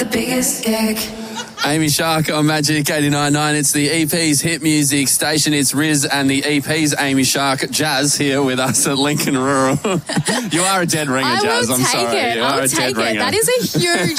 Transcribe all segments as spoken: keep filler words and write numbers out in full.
biggest dick. Amy Shark on Magic eighty-nine point nine. It's the E P's hit music station. It's Riz and the E P's Amy Shark. Jazz here with us at Lincoln Rural. You are a dead ringer, I Jazz. will I'm take sorry. it. You I'll are a take dead it. ringer. That is a huge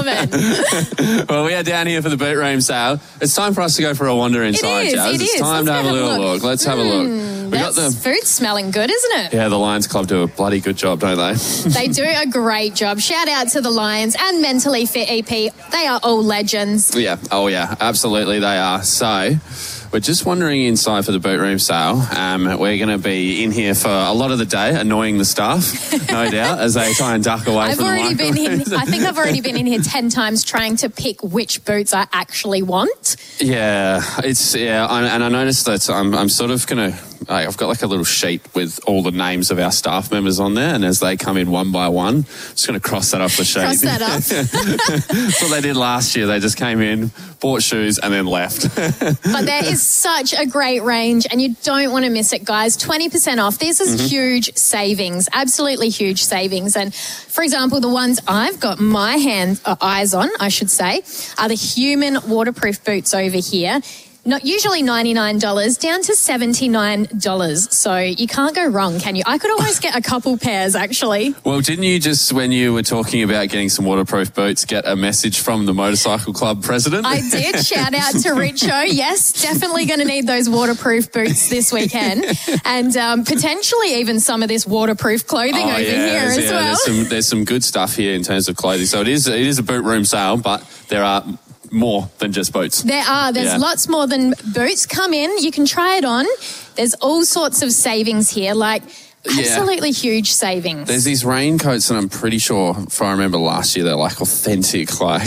compliment. Well, we are down here for the boot room sale. It's time for us to go for a wander inside, it is, Jazz. it it's is. time Let's to have, have a a little look. look. Let's have a look. We got That's the food smelling good, isn't it? Yeah, the Lions Club do a bloody good job, don't they? They do a great job. Shout out to the Lions and Mentally Fit E P. They are all legends. Yeah. Oh, yeah. Absolutely, they are. So, we're just wandering inside for the boot room sale. Um, we're going to be in here for a lot of the day, annoying the staff, no doubt, as they try and duck away I've from already the been in. microphones. I think I've already been in here ten times trying to pick which boots I actually want. Yeah, it's yeah, I, and I noticed that I'm I'm sort of gonna. Like, I've got like a little sheet with all the names of our staff members on there, and as they come in one by one, I'm just going to cross that off the sheet. Cross that off. That's what they did last year. They just came in, bought shoes, and then left. But there is such a great range, and you don't want to miss it, guys. twenty percent off. This is Mm-hmm. huge savings, absolutely huge savings. And for example, the ones I've got my hand uh, eyes on, I should say, are the Human waterproof boots over here. Not usually ninety-nine dollars, down to seventy-nine dollars. So you can't go wrong, can you? I could almost get a couple pairs, actually. Well, didn't you just, when you were talking about getting some waterproof boots, get a message from the Motorcycle Club president? I did. Shout out to Richo. Yes, definitely going to need those waterproof boots this weekend. And um, potentially even some of this waterproof clothing Oh, over yeah, here as yeah, well. There's some, there's some good stuff here in terms of clothing. So it is it is a boot room sale, but there are more than just boots. There are. There's Yeah. lots more than boots. Come in. You can try it on. There's all sorts of savings here, like absolutely huge savings. There's these raincoats, and I'm pretty sure, if I remember last year, they're like authentic, like,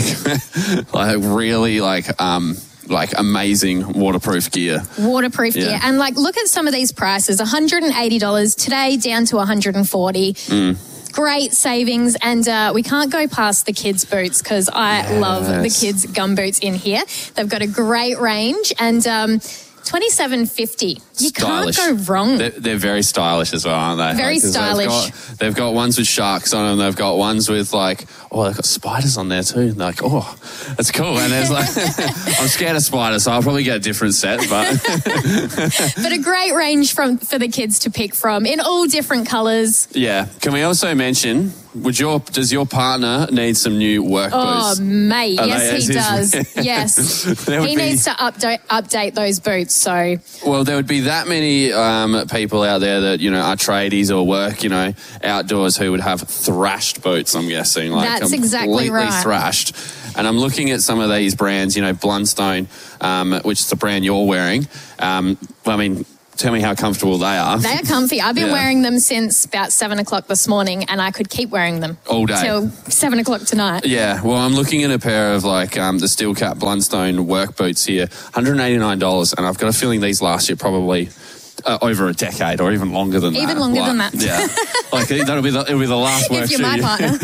like really like, um, like amazing waterproof gear. Waterproof Yeah. gear. And like, look at some of these prices. one hundred eighty dollars today, down to one hundred forty dollars. Mm. Great savings, and uh, we can't go past the kids' boots because I Yes. love the kids' gum boots in here. They've got a great range, and um, twenty-seven fifty. You Stylish. can't go wrong. They're, they're very stylish as well, aren't they? Very Like, 'cause stylish. They've got, they've got ones with sharks on them. They've got ones with like, oh, they've got spiders on there too. And they're like, oh, that's cool. And there's like, I'm scared of spiders, so I'll probably get a different set. But But a great range from for the kids to pick from in all different colours. yeah, can we also mention? Would your does your partner need some new work Oh, boots? mate, Are yes, they as he his- does. Yes. There would He be- needs to update update those boots. So Well, there would be that many um, people out there that, you know, are tradies or work, you know, outdoors who would have thrashed boots, I'm guessing. Like That's exactly completely right. thrashed. And I'm looking at some of these brands, you know, Blundstone, um, which is the brand you're wearing. Um, I mean, tell me how comfortable they are. they are comfy. I've been Yeah. wearing them since about seven o'clock this morning, and I could keep wearing them All day. till seven o'clock tonight. Yeah, well, I'm looking at a pair of like um, the Steel Cap Blundstone work boots here, one hundred eighty-nine dollars, and I've got a feeling these last you probably uh, over a decade or even longer than that. Even longer Like, than that. Yeah, like that'll be the it'll be the last work If you're shoe. my you- partner.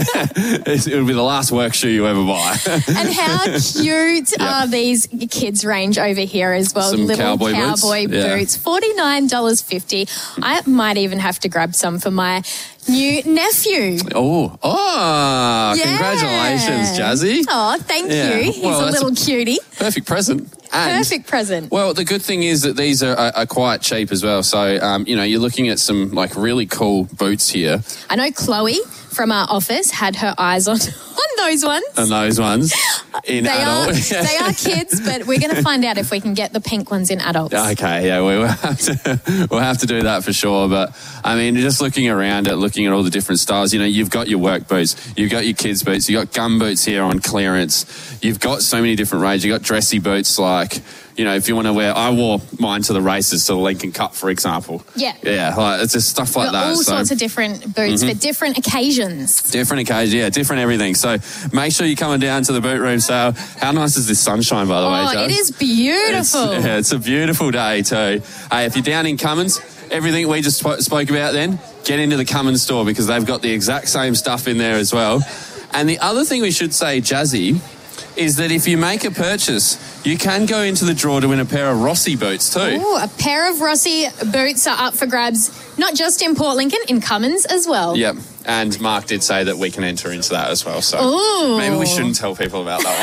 It'll be the last work shoe you ever buy. And how cute are these kids' range over here as well? Some Little cowboy boots. cowboy Yeah. boots, forty-nine dollars fifty. I might even have to grab some for my new nephew. Oh, oh! Yeah. Congratulations, Jazzy! Oh, thank Yeah. you. He's Well, a that's little a- cutie. Perfect present. And, Perfect present. Well, the good thing is that these are, are, are quite cheap as well. So, um, you know, you're looking at some like really cool boots here, I know Chloe from our office had her eyes on, on those ones. and those ones in They are, adult. they are kids, but we're going to find out if we can get the pink ones in adults. Okay, yeah, we will have to we'll have to do that for sure. But I mean, just looking around at looking at all the different styles, you know, you've got your work boots, you've got your kids' boots, you've got gum boots here on clearance. You've got so many different range. You've got dressy boots like, you know, if you want to wear, I wore mine to the races, to the Lincoln Cup, for example. Yeah. Yeah, like it's just stuff like Got that. all So- sorts of different boots for different occasions. Different occasion, yeah, different everything. So make sure you're coming down to the boot room sale. How nice is this sunshine, by the way, Oh, Jo? it is It's, beautiful. yeah, it's a beautiful day too. Hey, if you're down in Cummins, everything we just sp- spoke about then, get into the Cummins store because they've got the exact same stuff in there as well. And the other thing we should say, Jazzy, is that if you make a purchase you can go into the draw to win a pair of Rossi boots too. Ooh, a pair of Rossi boots are up for grabs, not just in Port Lincoln, in Cummins as well. Yep. And Mark did say that we can enter into that as well. So Ooh. Maybe we shouldn't tell people about that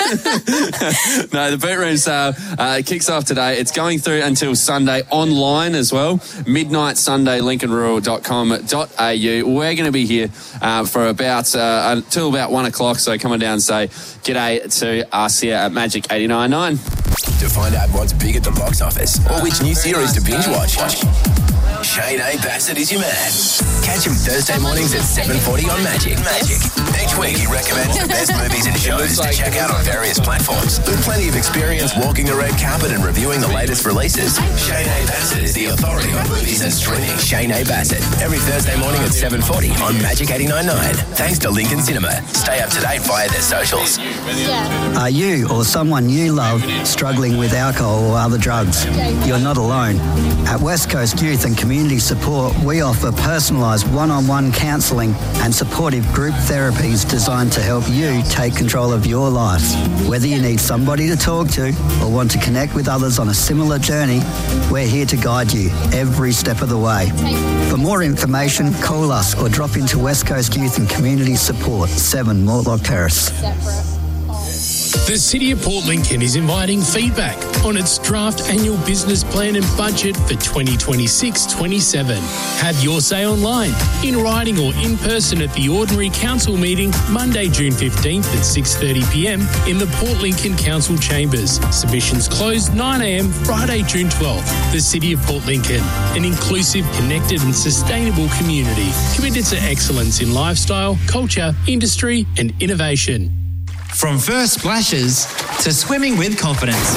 one. No, the boot room sale uh, kicks off today. It's going through until Sunday online as well. Midnight Sunday, lincoln rural dot com dot a u. We're going to be here uh, for about uh, until about one o'clock. So come on down and say g'day to us here at Magic eighty-nine point nine. To find out what's big at the box office or which new series to binge watch, Shane A. Bassett is your man. Catch him Thursday mornings at seven forty on Magic. Magic. Each week he recommends the best movies and shows to check out on various platforms. With plenty of experience walking the red carpet and reviewing the latest releases, Shane A. Bassett is the authority on movies and streaming. Shane A. Bassett. Every Thursday morning at seven forty on Magic eighty-nine point nine. Thanks to Lincoln Cinema. Stay up to date via their socials. Yeah. Are you or someone you love struggling with alcohol or other drugs? You're not alone. At West Coast Youth and Community Support, we offer personalised one-on-one counselling and supportive group therapies designed to help you take control of your life. Whether you need somebody to talk to or want to connect with others on a similar journey, we're here to guide you every step of the way. For more information, call us or drop into West Coast Youth and Community Support, seven Mortlock Terrace. The City of Port Lincoln is inviting feedback on its draft annual business plan and budget for twenty twenty-six twenty-seven. Have your say online, in writing or in person at the Ordinary Council meeting Monday, June fifteenth at six thirty p m in the Port Lincoln Council Chambers. Submissions close nine a m Friday, June twelfth. The City of Port Lincoln, an inclusive, connected and sustainable community committed to excellence in lifestyle, culture, industry and innovation. From first splashes to swimming with confidence,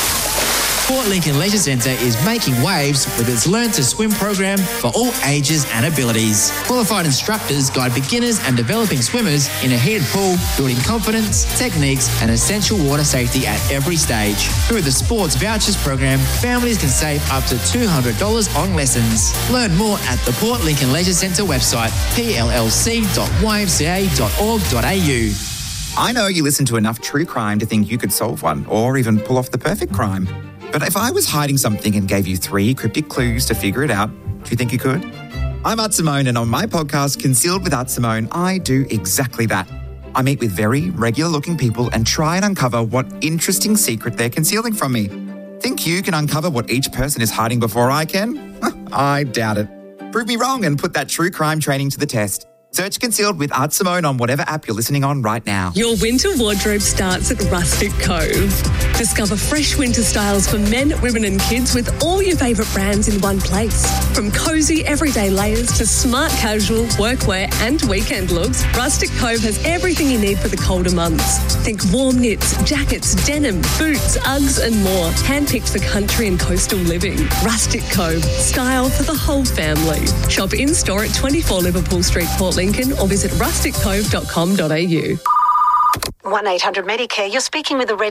Port Lincoln Leisure Centre is making waves with its Learn to Swim program for all ages and abilities. Qualified instructors guide beginners and developing swimmers in a heated pool, building confidence, techniques and essential water safety at every stage. Through the Sports Vouchers program, families can save up to two hundred dollars on lessons. Learn more at the Port Lincoln Leisure Centre website, p l l c dot y m c a dot org dot a u. I know you listen to enough true crime to think you could solve one or even pull off the perfect crime. But if I was hiding something and gave you three cryptic clues to figure it out, do you think you could? I'm Art Simone, and on my podcast, Concealed with Art Simone, I do exactly that. I meet with very regular-looking people and try and uncover what interesting secret they're concealing from me. Think you can uncover what each person is hiding before I can? I doubt it. Prove me wrong and put that true crime training to the test. Search Concealed with Art Simone on whatever app you're listening on right now. Your winter wardrobe starts at Rustic Cove. Discover fresh winter styles for men, women and kids with all your favourite brands in one place. From cosy everyday layers to smart casual, workwear and weekend looks, Rustic Cove has everything you need for the colder months. Think warm knits, jackets, denim, boots, Uggs and more. Handpicked for country and coastal living. Rustic Cove. Style for the whole family. Shop in-store at twenty-four Liverpool Street, Port Lincoln, or visit rustic cove dot com dot a u. one eight hundred Medicare, you're speaking with a red